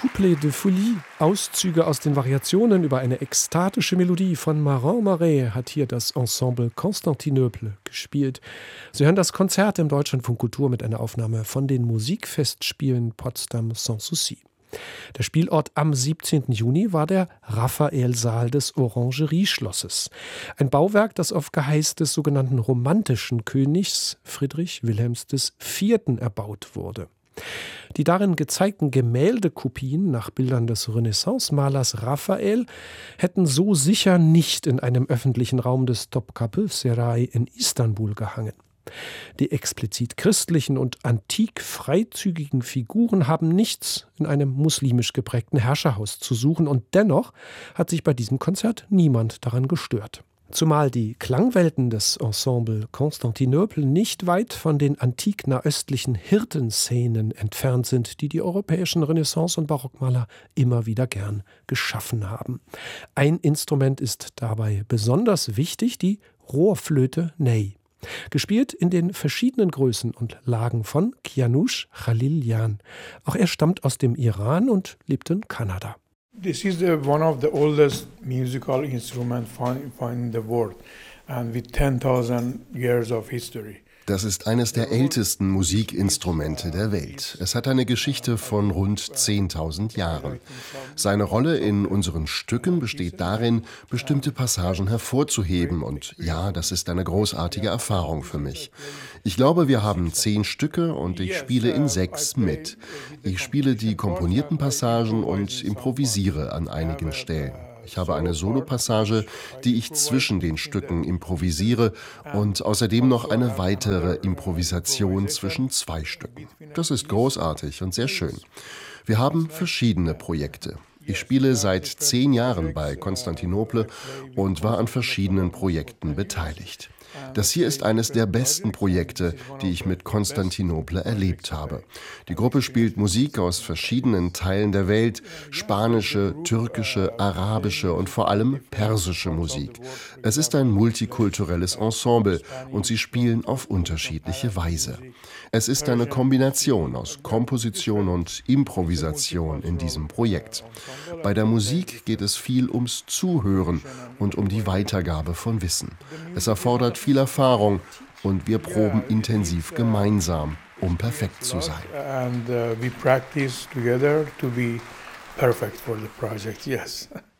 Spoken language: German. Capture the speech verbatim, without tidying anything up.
Couplet de Folie, Auszüge aus den Variationen über eine ekstatische Melodie von Marin Marais hat hier das Ensemble Constantinople gespielt. Sie hören das Konzert im Deutschlandfunk Kultur mit einer Aufnahme von den Musikfestspielen Potsdam Sans Souci. Der Spielort am siebzehnten Juni war der Raphael-Saal des Orangerieschlosses. Ein Bauwerk, das auf Geheiß des sogenannten romantischen Königs Friedrich Wilhelms der Vierte. Erbaut wurde. Die darin gezeigten Gemäldekopien nach Bildern des Renaissance-Malers Raphael hätten so sicher nicht in einem öffentlichen Raum des Topkapı Saray in Istanbul gehangen. Die explizit christlichen und antik freizügigen Figuren haben nichts in einem muslimisch geprägten Herrscherhaus zu suchen und dennoch hat sich bei diesem Konzert niemand daran gestört. Zumal die Klangwelten des Ensemble Constantinople nicht weit von den antik nahöstlichen Hirtenszenen entfernt sind, die die europäischen Renaissance- und Barockmaler immer wieder gern geschaffen haben. Ein Instrument ist dabei besonders wichtig, die Rohrflöte Ney. Gespielt in den verschiedenen Größen und Lagen von Kianush Khaliljan. Auch er stammt aus dem Iran und lebt in Kanada. This is the, one of the oldest musical instruments found, found in the world, and with ten thousand years of history. Das ist eines der ältesten Musikinstrumente der Welt. Es hat eine Geschichte von rund zehntausend Jahren. Seine Rolle in unseren Stücken besteht darin, bestimmte Passagen hervorzuheben. Und ja, das ist eine großartige Erfahrung für mich. Ich glaube, wir haben zehn Stücke und ich spiele in sechs mit. Ich spiele die komponierten Passagen und improvisiere an einigen Stellen. Ich habe eine Solopassage, die ich zwischen den Stücken improvisiere und außerdem noch eine weitere Improvisation zwischen zwei Stücken. Das ist großartig und sehr schön. Wir haben verschiedene Projekte. Ich spiele seit zehn Jahren bei Constantinople und war an verschiedenen Projekten beteiligt. Das hier ist eines der besten Projekte, die ich mit Constantinople erlebt habe. Die Gruppe spielt Musik aus verschiedenen Teilen der Welt, spanische, türkische, arabische und vor allem persische Musik. Es ist ein multikulturelles Ensemble und sie spielen auf unterschiedliche Weise. Es ist eine Kombination aus Komposition und Improvisation in diesem Projekt. Bei der Musik geht es viel ums Zuhören und um die Weitergabe von Wissen. Es erfordert viel Erfahrung und wir proben intensiv gemeinsam, um perfekt zu sein. And uh, we practice together to be perfect for the project, yes.